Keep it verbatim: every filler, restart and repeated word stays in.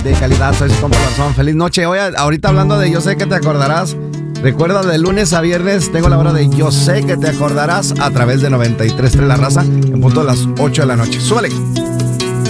de calidad. Soy su compa Garzón. Feliz noche. Oye, ahorita hablando de Yo sé que te acordarás. Recuerda, de lunes a viernes tengo la hora de Yo sé que te acordarás a través de noventa y tres punto tres La Raza en punto de las ocho de la noche. Súbale.